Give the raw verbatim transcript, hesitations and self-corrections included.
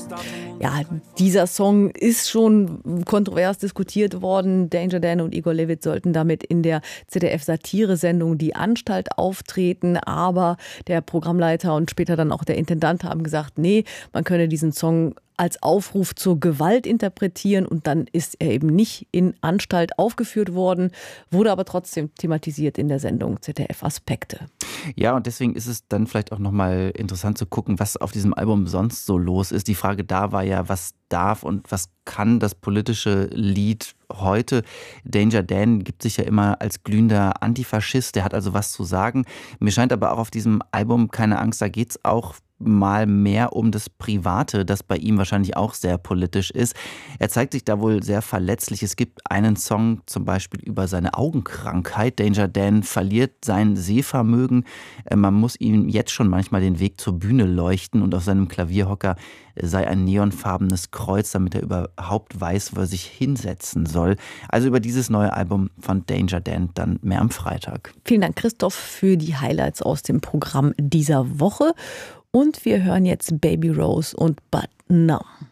Ja, dieser Song ist schon kontrovers diskutiert worden. Danger Dan und Igor Levit sollten damit in der Z D F-Satire-Sendung Die Anstalt auftreten, aber der Programmleiter und später dann auch der Intendant haben gesagt, nee, man könne diesen Song als Aufruf zur Gewalt interpretieren und dann ist er eben nicht in Anstalt aufgeführt worden, wurde aber trotzdem thematisiert in der Sendung Z D F Aspekte. Ja, und deswegen ist es dann vielleicht auch nochmal interessant zu gucken, was auf diesem Album sonst so los ist. Die Frage da war ja, was darf und was kann das politische Lied heute? Danger Dan gibt sich ja immer als glühender Antifaschist, der hat also was zu sagen. Mir scheint aber auch auf diesem Album, keine Angst, da geht es auch mal mehr um das Private, das bei ihm wahrscheinlich auch sehr politisch ist. Er zeigt sich da wohl sehr verletzlich. Es gibt einen Song zum Beispiel über seine Augenkrankheit. Danger Dan verliert sein Sehvermögen. Man muss ihm jetzt schon manchmal den Weg zur Bühne leuchten und auf seinem Klavierhocker sei ein neonfarbenes Kreuz, damit er überhaupt weiß, wo er sich hinsetzen soll. Also über dieses neue Album von Danger Dan dann mehr am Freitag. Vielen Dank, Christoph, für die Highlights aus dem Programm dieser Woche. Und wir hören jetzt Baby Rose und But Numb.